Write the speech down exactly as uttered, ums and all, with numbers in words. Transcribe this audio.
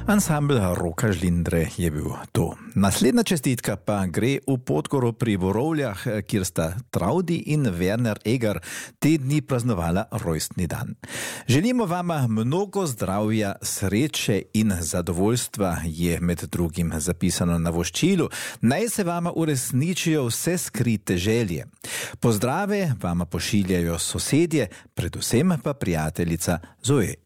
Ansambl Roka Žlindre je bil to. Naslednja čestitka pa gre v Podgoro pri Borovljah, kjer sta Traudi in Werner Egar te dni praznovala rojstni dan. Želimo vam mnogo zdravja, sreče in zadovoljstva, je med drugim zapisano na voščilu. Naj se vama uresničijo vse skrite želje. Pozdrave vama pošiljajo sosedje, predvsem pa prijateljica Zoe.